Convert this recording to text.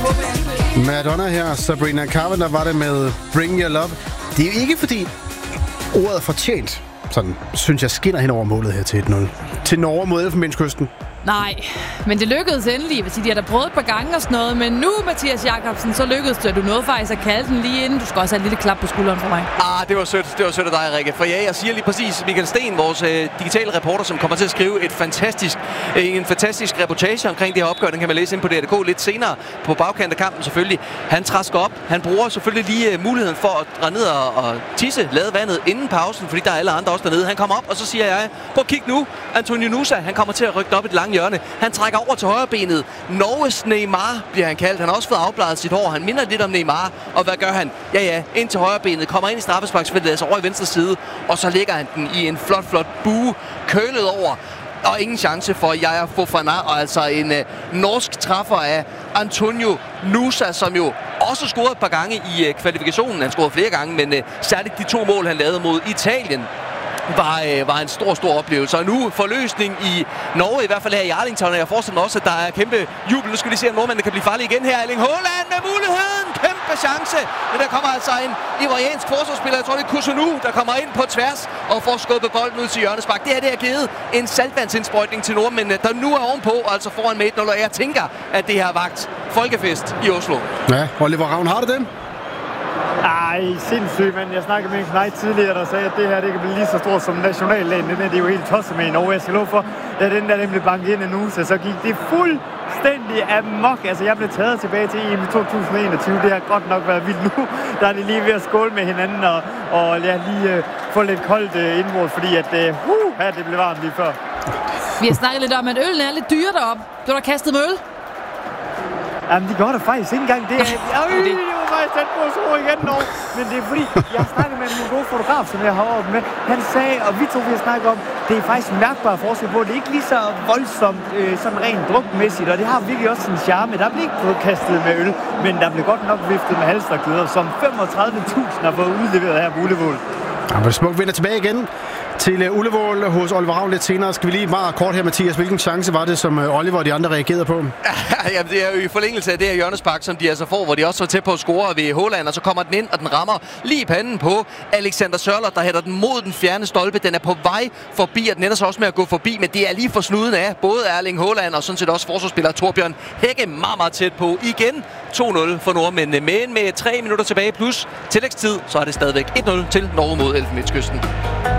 Madonna her, Sabrina Carpenter var det med Bring Your Love. Det er jo ikke fordi ordet fortjent, sådan synes jeg, skinner hen over målet her til 1-0. Til Norge mod Elfenbenskysten. Nej, men det lykkedes endelig. De har da prøvet et par gange og sådan noget. Men nu, Mathias Jakobsen, så lykkedes det. Du nåede faktisk at kalde den lige inden. Du skal også have et lille klap på skulderen for mig. Det var sødt. Det var sødt af dig, Rikke. For ja, jeg siger lige præcis, Michael Sten, vores digitale reporter, som kommer til at skrive en fantastisk reportage omkring det her opgør. Den kan man læse ind på DRDK lidt senere på bagkant af kampen selvfølgelig. Han træsker op. Han bruger selvfølgelig lige muligheden for at dreje ned og tisse, lade vandet inden pausen, fordi der er alle andre også dernede. Han kommer op, og så siger jeg, prøv at kigge nu. Antonio Nusa, han kommer til at rykke op i det lange hjørne. Han trækker over til højre benet. Norges Neymar bliver han kaldt. Han har også fået afbladet sit hår. Han minder lidt om Neymar. Og hvad gør han? Ja, ind til højre benet. Kommer ind i straffesparksfeltet, altså over i venstre side. Og så lægger han den i en flot bue. Kølet over. Og ingen chance for Yaya Fofana. Og altså en norsk træffer af Antonio Nusa, som jo også scorede et par gange i kvalifikationen. Han scorede flere gange, men særligt de 2 mål, han lavede mod Italien, var en stor oplevelse. Og nu forløsning i Norge, i hvert fald her i Arlington, og jeg forestiller mig også, at der er kæmpe jubel. Nu skal vi se, at nordmanden kan blive farlig igen her. Erling Haaland med muligheden! Kæmpe chance! Men der kommer altså en ivoriansk forsvarsspiller, jeg tror det er Kusunu, der kommer ind på tværs og får skubbet bolden ud til hjørnespark. Det her, det har givet en saltvandsindsprøjtning til nordmændene, der nu er ovenpå, altså foran med 1-0, og jeg tænker, at det har vagt folkefest i Oslo. Ja, Oliver Ravn, har det det? Ej, sindssygt, men jeg snakkede med en knægt tidligere, der sagde, at det her det kan blive lige så stort som nationaldagen. Det er jo helt tosset med i Norge. Jeg skal love for, da den der blev banket ind nu, så gik det fuldstændig amok. Altså, jeg blev taget tilbage til EM i 2021. Det har godt nok været vildt nu. Der er de lige ved at skåle med hinanden og lige få lidt koldt indmål, fordi at det blev varmt lige før. Vi har snakket lidt om, at øllen er lidt dyre deroppe. Du har kastet med øl? Jamen, de gør det faktisk ikke engang. Det var faktisk tæt på at slå igen nu. Men det er fordi, jeg har snakket med en god fotograf, som jeg har oppe med. Han sagde, og vi to vi har snakket om, det er faktisk mærkbart forskel på. Det er ikke lige så voldsomt, sådan rent drukmæssigt, og det har virkelig også sin charme. Der bliver ikke kastet med øl, men der bliver godt nok viftet med halsterklæder, som 35.000 har fået udleveret her på Ullevål. Ja, men smukt vinder tilbage igen til Ullevål hos Oliver Ravn lidt senere. Skal vi lige meget kort her, Mathias. Hvilken chance var det, som Oliver og de andre reagerede på? Ja, det er jo i forlængelse af det her hjørnespark, som de altså får, hvor de også var tæt på at score ved Haaland, og så kommer den ind, og den rammer lige i panden på Alexander Sørloth, der hætter den mod den fjerne stolpe. Den er på vej forbi, og den ender så også med at gå forbi, men det er lige for snuden af både Erling Haaland og sådan set også forsvarsspiller Torbjørn Hække meget tæt på. Igen 2-0 for nordmændene, men med 3 minutter tilbage plus tillægstid, så er det stadigvæk 1-0 til Norge mod Elfenbenskysten.